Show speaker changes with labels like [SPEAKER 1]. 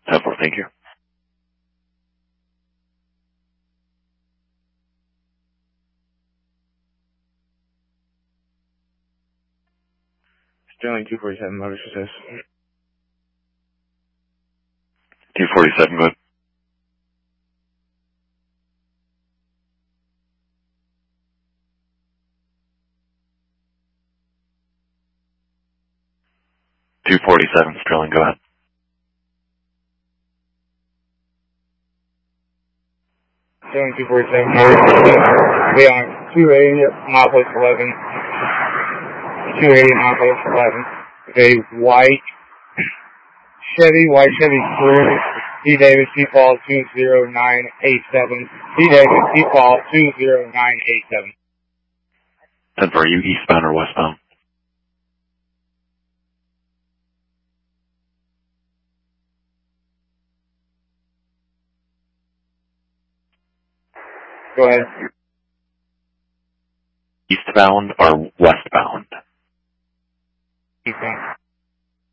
[SPEAKER 1] 10-4, thank you.
[SPEAKER 2] Sterling 247, motor success.
[SPEAKER 1] 247, go ahead. Sterling, go ahead.
[SPEAKER 2] Sterling 247, motor success. We are 280 milepost 11. 280 milepost 11. A white Chevy Cruze. D. Davis, default 20987. D. Davis, default 20987.
[SPEAKER 1] 10-4, are you eastbound or westbound?
[SPEAKER 2] Go ahead.
[SPEAKER 1] Eastbound or westbound?
[SPEAKER 2] Eastbound.